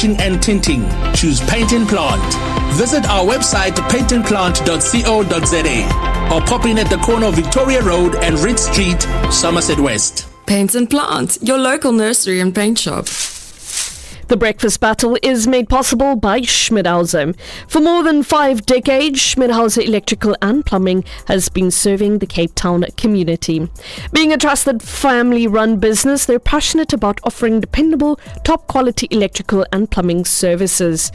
and tinting. Choose Paint and Plant. Visit our website paintandplant.co.za or pop in at the corner of Victoria Road and Reed Street, Somerset West. Paint and Plant, your local nursery and paint shop. The Breakfast Battle is made possible by Schmidhauser. For more than 5 decades, Schmidhauser Electrical and Plumbing has been serving the Cape Town community. Being a trusted family-run business, they're passionate about offering dependable, top-quality electrical and plumbing services.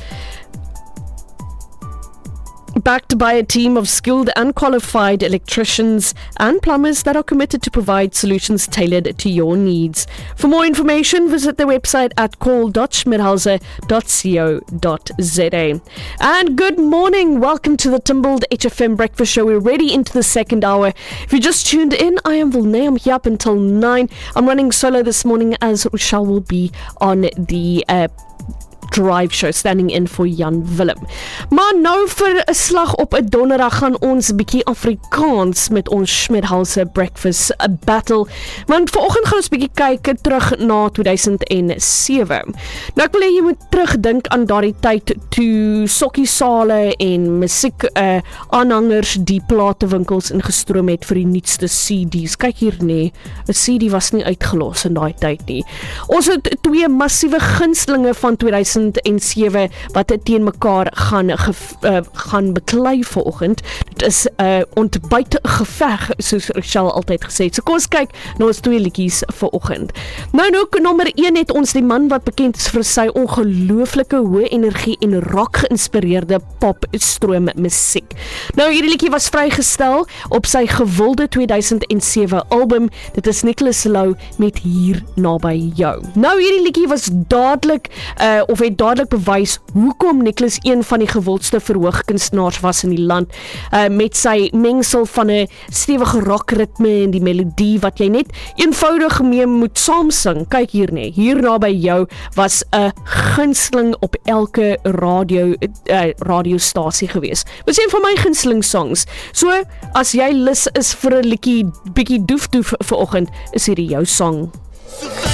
Backed by a team of skilled and qualified electricians and plumbers that are committed to provide solutions tailored to your needs. For more information, visit their website at call.schmidhauser.co.za. And good morning. Welcome to the Timbled HFM Breakfast Show. We're ready into the second hour. If you just tuned in, I am Vilnay. I'm here up until 9. I'm running solo this morning as Rochelle will be on the drive show, standing in for Jan Willem. Maar nou vir 'n slag op 'n donderdag gaan ons bietjie Afrikaans met ons Schmidhauser Breakfast Battle. Want vanoggend gaan ons bietjie kyk terug na 2007. Nou ek wil hê jy moet terugdink aan daardie tyd toe sokkiesale en musiek aanhangers die platewinkels ingestroom het vir die nuutste CD's. Kyk hier nee, 'n CD was nie uitgelos in daai tyd nie. Ons het 2 massiewe gunstelinge van 2007 wat teen mekaar gaan beklei vanoggend. Dit is ontbytgeveg, soos Rochelle altyd gesê het. So kom ons kyk na ons 2 liedjies vanoggend. Nou nommer 1 het ons die man wat bekend is vir sy ongelooflike hoë energie en rock geïnspireerde popstroom musiek. Nou hierdie liedjie was vrygestel op sy gewilde 2007 album. Dit is Nicholas Lou met Hier naby jou. Nou hierdie liedjie was dadelik het dadelik bewys hoekom Nicholas een van die gewildste verhoogkunstenaars was in die land, met sy mengsel van 'n stewige rockritme en die melodie wat jy net eenvoudig mee moet saamsing. Kyk hier nee, hier naby jou was 'n gunsteling op elke radiostasie gewees. Was een van my gunsteling songs. So as jy lus is vir 'n liedjie bietjie doef vanoggend, is hierdie jou song.